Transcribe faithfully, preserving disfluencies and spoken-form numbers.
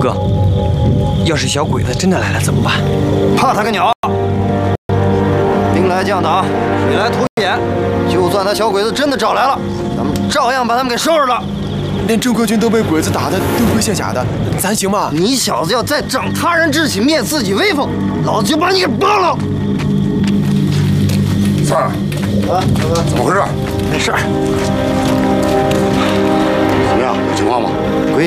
哥，要是小鬼子真的来了怎么办？ 怕他个鸟！兵来将挡，水来土掩。就算他小鬼子真的找来了，咱们照样把他们给收拾了。 连郑国军都被鬼子打的丢盔卸甲的，咱行吗？ 你小子要再长他人志气，灭自己威风，老子就把你给扒了！ 三儿，啊，怎么回事？ 没事儿。 怎么样？有情况吗？